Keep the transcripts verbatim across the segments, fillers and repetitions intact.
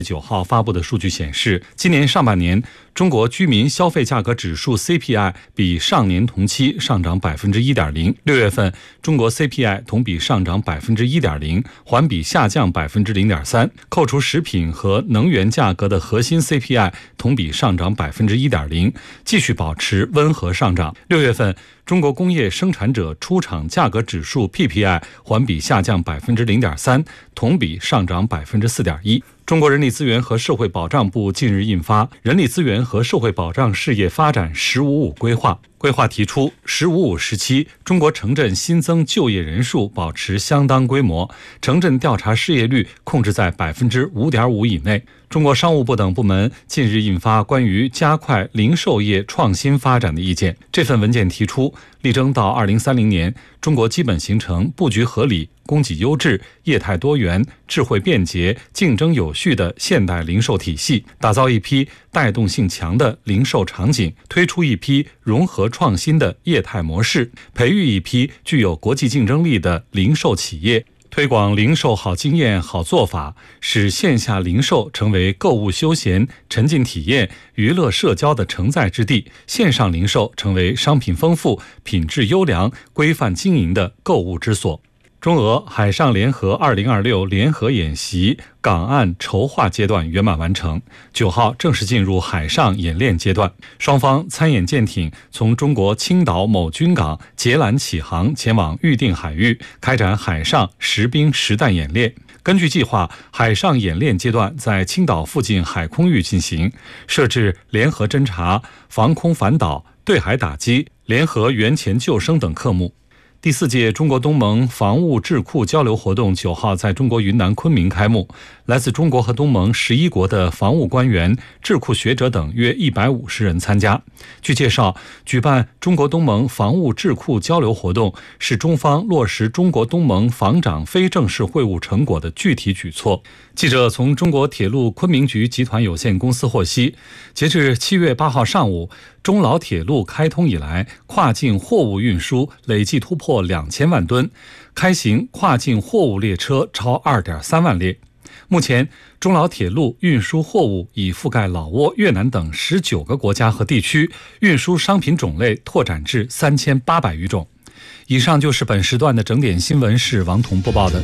九号发布的数据显示，今年上半年中国居民消费价格指数 C P I 比上年同期上涨 百分之一点零， 六月份中国 C P I 同比上涨 百分之一点零， 环比下降 百分之零点三， 扣除食品和能源价格的核心 C P I 同比上涨 百分之一点零， 继续保持温和上涨。六月份中国工业生产者出厂价格指数 P P I 环比下降 百分之零点三， 同比上涨 百分之四点一。中国人力资源和社会保障部近日印发《人力资源和社会保障事业发展“十五五”规划》，规划提出，“十五五”时期，中国城镇新增就业人数保持相当规模，城镇调查失业率控制在 百分之五点五 以内。中国商务部等部门近日印发关于加快零售业创新发展的意见。这份文件提出，力争到二零三零年，中国基本形成布局合理、供给优质、业态多元、智慧便捷、竞争有序的现代零售体系，打造一批带动性强的零售场景，推出一批融合创新的业态模式，培育一批具有国际竞争力的零售企业，推广零售好经验、好做法，使线下零售成为购物休闲、沉浸体验、娱乐社交的承载之地，线上零售成为商品丰富、品质优良、规范经营的购物之所。中俄海上联合二零二六联合演习港岸筹划阶段圆满完成，九号正式进入海上演练阶段。双方参演舰艇从中国青岛某军港截拦起航，前往预定海域，开展海上实兵实弹演练。根据计划，海上演练阶段在青岛附近海空域进行，设置联合侦察、防空反导、对海打击、联合援潜救生等科目。第四届中国东盟防务智库交流活动九号在中国云南昆明开幕，来自中国和东盟十一国的防务官员、智库学者等约一百五十人参加。据介绍，举办中国东盟防务智库交流活动是中方落实中国东盟防长非正式会晤成果的具体举措。记者从中国铁路昆明局集团有限公司获悉，截至七月八号上午，中老铁路开通以来，跨境货物运输累计突破两千万吨，开行跨境货物列车超 二点三万列。目前，中老铁路运输货物已覆盖老挝、越南等十九个国家和地区，运输商品种类拓展至三千八百余种。以上就是本时段的整点新闻，是王彤播报的。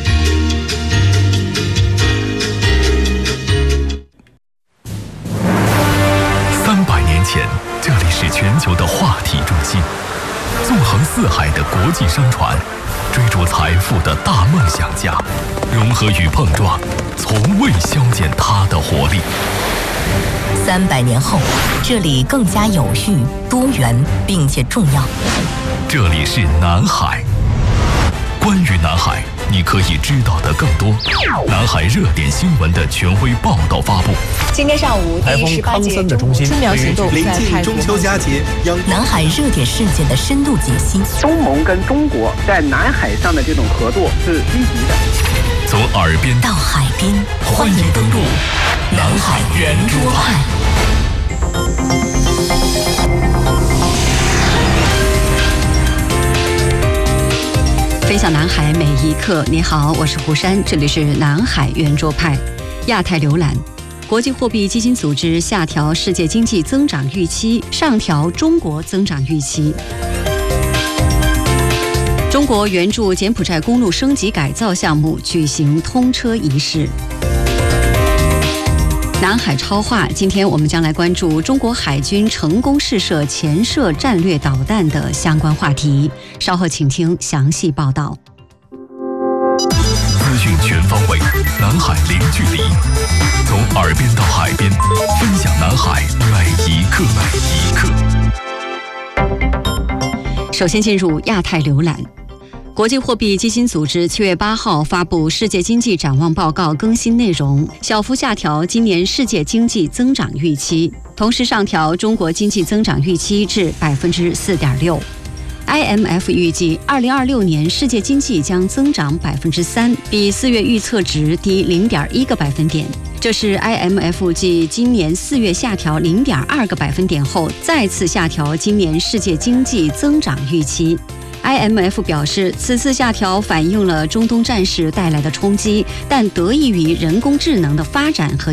三百年前，这里是全球的话题中心，纵横四海的国际商船，追逐财富的大梦想家，融合与碰撞，从未消减它的活力。 三百年后，这里更加有序、多元，并且重要。 这里是南海。关于南海，你可以知道的更多。南海热点新闻的权威报道发布。 今天上午，第十八届中国春苗行动临近中秋佳节， 南海热点事件的深度解析。 东盟跟中国在南海上的这种合作是积极的。 从耳边到海边， 欢迎登陆南海圆桌派。 分享南海每一刻。你好，我是胡珊，这里是南海圆桌派。亚太浏览，国际货币基金组织下调世界经济增长预期，上调中国增长预期。中国援助柬埔寨公路升级改造项目举行通车仪式。南海超话，今天我们将来关注中国海军成功试射潜射战略导弹的相关话题，稍后请听详细报道。 资讯全方位，南海零距离，从耳边到海边，分享南海每一刻每一刻。 首先进入亚太浏览。国际货币基金组织七月八号发布世界经济展望报告更新内容，小幅下调今年世界经济增长预期，同时上调中国经济增长预期至 百分之四点六。I M F 预计二零二六年世界经济将增长 百分之三， 比四月预测值低 零点一个百分点。这是 I M F 继今年四月下调 零点二个百分点后，再次下调今年世界经济增长预期。 I M F 表示，此次下调反映了中东战事带来的冲击，但得益于人工智能的发展和